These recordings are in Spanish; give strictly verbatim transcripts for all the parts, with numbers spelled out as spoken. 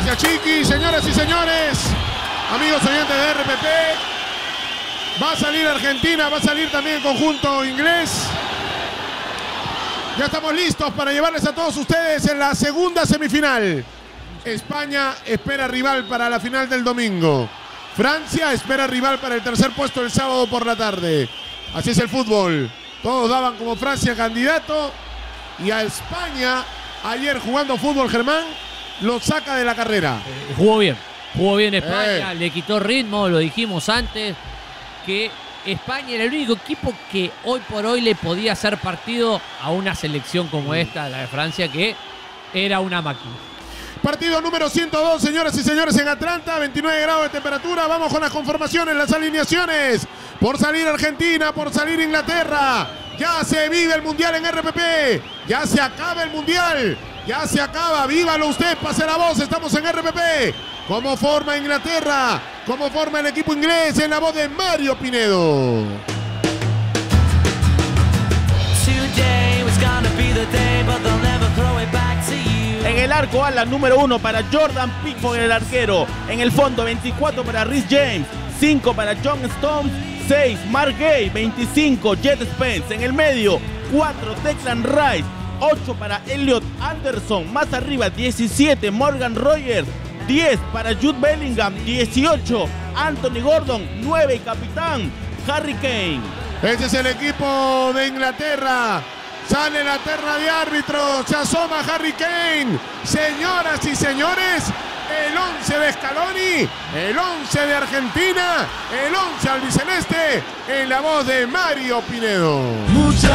Gracias, Chiqui. Señoras y señores, amigos oyentes de R P P, va a salir Argentina, va a salir también el conjunto inglés. Ya estamos listos para llevarles a todos ustedes en la segunda semifinal. España espera rival para la final del domingo. Francia espera rival para el tercer puesto el sábado por la tarde. Así es el fútbol. Todos daban como Francia candidato. Y a España, ayer jugando fútbol, Germán, lo saca de la carrera. Eh, jugó bien. Jugó bien España. Eh. Le quitó ritmo, lo dijimos antes. Que España era el único equipo que hoy por hoy le podía hacer partido a una selección como esta, la de Francia, que era una máquina. Partido número ciento dos, señoras y señores, en Atlanta, veintinueve grados de temperatura. Vamos con las conformaciones, las alineaciones. Por salir Argentina, por salir Inglaterra. Ya se vive el Mundial en R P P. Ya se acaba el Mundial. Ya se acaba. Vívalo usted, pase la voz. Estamos en R P P. ¿Cómo forma Inglaterra? ¿Cómo forma el equipo inglés? En la voz de Mario Pinedo. En el arco ala número uno para Jordan Pickford, el arquero. En el fondo veinticuatro para Reece James, cinco para John Stones, seis Mark Gay, veinticinco Jet Spence. En el medio cuatro Declan Rice, ocho para Elliot Anderson. Más arriba diecisiete Morgan Rogers, diez para Jude Bellingham, dieciocho Anthony Gordon, nueve capitán Harry Kane. Ese es el equipo de Inglaterra. Sale la terna de árbitros, se asoma Harry Kane. Señoras y señores, el once de Scaloni, el once de Argentina, el once albiceleste, en la voz de Mario Pinedo. Muchachos,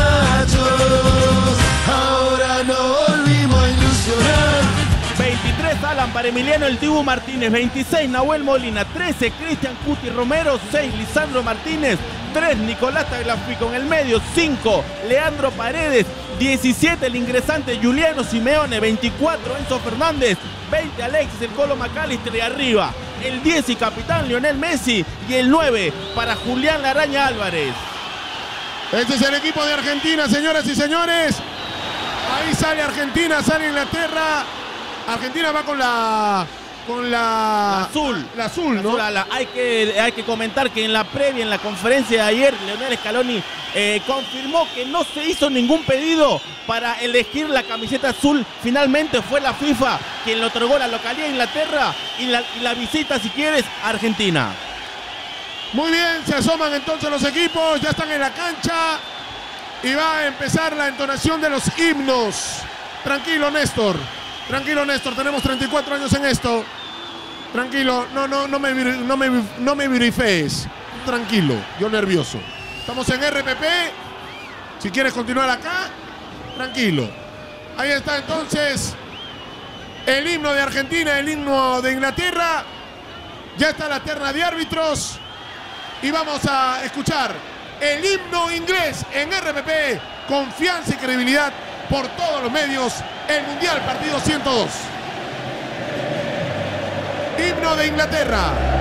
ahora no volvimos a ilusionar. veintitrés Alan para Emiliano El Dibu Martínez, veintiséis Nahuel Molina, trece Cristian Cuti Romero, seis Lisandro Martínez, tres Nicolás Tagliafico. En el medio cinco Leandro Paredes, diecisiete el ingresante Juliano Simeone, veinticuatro Enzo Fernández, veinte Alexis El Colo McAllister, y arriba el diez y capitán Lionel Messi, y el nueve para Julián La Araña Álvarez. Este es el equipo de Argentina, señoras y señores. Ahí sale Argentina, sale Inglaterra. Argentina va con la con la, la azul, la azul, la ¿no? azul, la, hay que hay que comentar que en la previa, en la conferencia de ayer, Lionel Scaloni eh, confirmó que no se hizo ningún pedido para elegir la camiseta azul. Finalmente fue la FIFA quien le otorgó la localía a Inglaterra y la, y la visita, si quieres, a Argentina. Muy bien, se asoman entonces los equipos, ya están en la cancha y va a empezar la entonación de los himnos. Tranquilo, Néstor. Tranquilo, Néstor, tenemos treinta y cuatro años en esto. Tranquilo, no, no, no me, no me, no me brifees. Tranquilo, yo nervioso. Estamos en R P P. Si quieres continuar acá, tranquilo. Ahí está entonces el himno de Argentina, el himno de Inglaterra. Ya está la terna de árbitros. Y vamos a escuchar el himno inglés en R P P. Confianza y credibilidad por todos los medios. El Mundial, partido ciento dos. Himno de Inglaterra.